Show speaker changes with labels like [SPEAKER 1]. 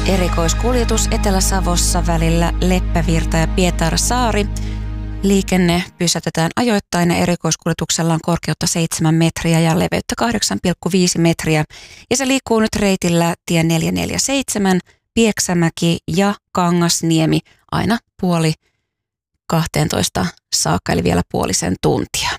[SPEAKER 1] Erikoiskuljetus Etelä-Savossa välillä Leppävirta ja Pietarsaari. Liikenne pysäytetään ajoittain ja erikoiskuljetuksella on korkeutta 7 metriä ja leveyttä 8,5 metriä. Ja se liikkuu nyt reitillä tie 447, Pieksämäki ja Kangasniemi aina 11:30 saakka, eli vielä puolisen tuntia.